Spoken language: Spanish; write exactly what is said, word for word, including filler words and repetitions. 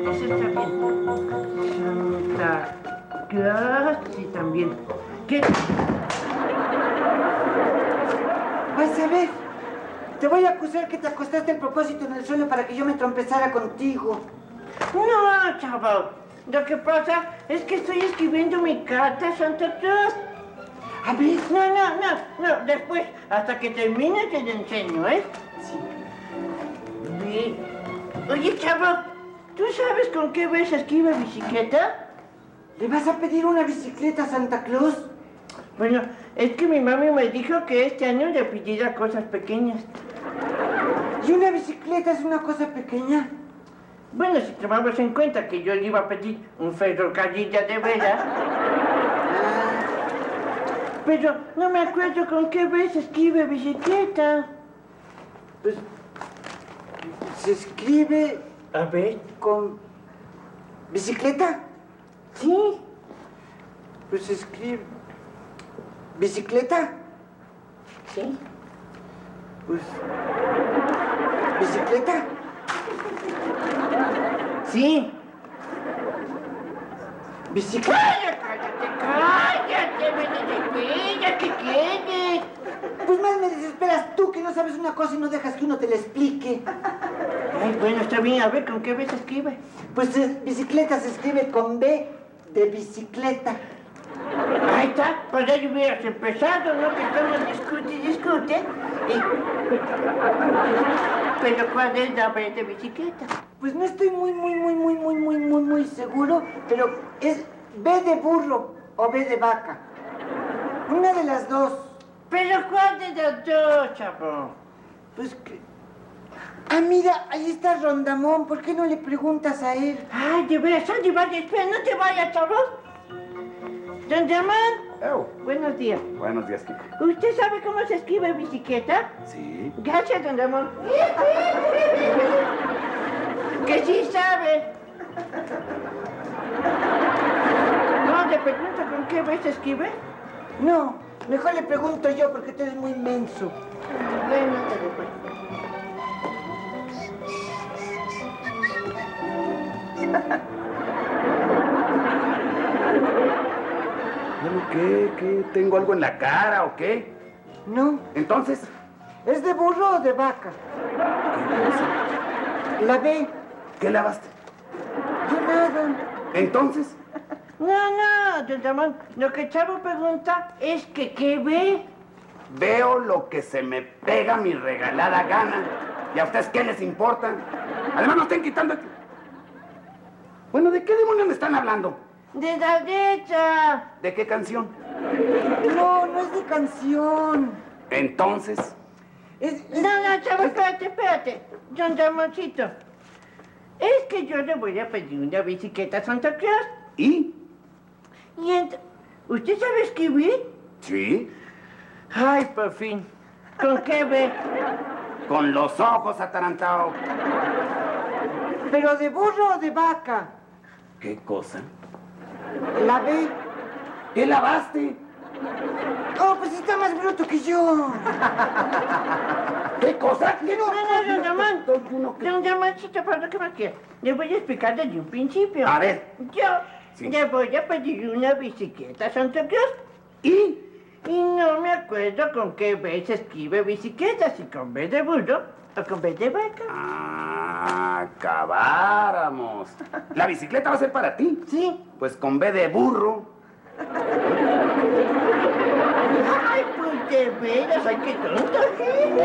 Ese está bien. Santa Claus, sí, también. ¿Qué? Vas a ver. Te voy a acusar que te acostaste al propósito en el suelo para que yo me trompezara contigo. No, chavo. Lo que pasa es que estoy escribiendo mi carta a Santa Claus. A ver. No, no, no, no. Después, hasta que termine, te lo enseño, ¿eh? Sí. Bien. Oye, chavo, ¿tú sabes con qué B se escribe bicicleta? ¿Le vas a pedir una bicicleta a Santa Claus? Bueno, es que mi mami me dijo que este año le pidiera cosas pequeñas. ¿Y una bicicleta es una cosa pequeña? Bueno, si tomamos en cuenta que yo le iba a pedir un ferrocarril de veras. Pero no me acuerdo con qué B se escribe bicicleta. Pues se escribe A ver. con bicicleta. Sí. Pues se escribe bicicleta. Sí. Pues bicicleta. Sí. Bicicleta. ¡Cállate, cállate! ¡Me desesperas! ¿Qué quieres? Pues más me desesperas tú que no sabes una cosa y no dejas que uno te la explique. Ay, bueno, está bien. A ver, ¿con qué B se escribe? Pues eh, bicicleta se escribe con B de bicicleta. Ahí está. Pues ya hubieras empezado, ¿no? Que estamos discute y discute. Y... Pero ¿cuál es la B de bicicleta? Pues no estoy muy, muy, muy, muy, muy, muy, muy, muy seguro, pero es B de burro o B de vaca. Una de las dos. ¿Pero cuál de las dos, chavo? Pues que... Ah, mira, ahí está Rondamón. ¿Por qué no le preguntas a él? Ay, de veras, oye, vaya, espera, no te vayas, chavo. Don Ramón. Oh. Buenos días. Buenos días, Kiko. ¿Usted sabe cómo se escribe bicicleta? Sí. Gracias, don Ramón. Que sí sabe. No, te pregunto con qué B se escribe. No, mejor le pregunto yo porque tú eres muy menso. Bueno, te dejo. ¿Bueno qué? ¿Qué? ¿Tengo algo en la cara o qué? No, Entonces, ¿es de burro o de vaca? ¿qué cosa? La B. ¿Qué lavaste? Yo nada. Entonces, No, no, don Ramón. Lo que Chavo pregunta es que qué ve. veo lo que se me pega mi regalada gana. ¿Y a ustedes qué les importa? Además, no estén quitando... Bueno, ¿de qué demonios me están hablando? De la letra. ¿De qué canción? No, no es de canción. Entonces, Es, No, no, Chavo, espérate, espérate. Don Ramoncito. Es que yo le voy a pedir una bicicleta a Santa Claus. ¿y? Y ent... ¿Usted sabe escribir? Sí, Ay, por fin. ¿Con qué ve? con los ojos atarantados. ¿Pero de burro o de vaca? ¿Qué cosa? La B. ¿Qué lavaste? Oh, pues está más bruto que yo. ¿Qué cosa? ¿Qué No, no, don Ramón. Don Juno, ¿qué? Don Ramoncito, ¿para qué más quiere? Le voy a explicar desde un principio. A ver. Yo Sí. le voy a pedir una bicicleta a Santa Claus. ¿Y? Y no me acuerdo con qué B se escribe bicicleta, si con B de burro o con B de vaca. Ah, acabáramos. ¿La bicicleta va a ser para ti? Sí. Pues con B de burro. Ay, pues de veras, ay, qué tonto, ¿sí?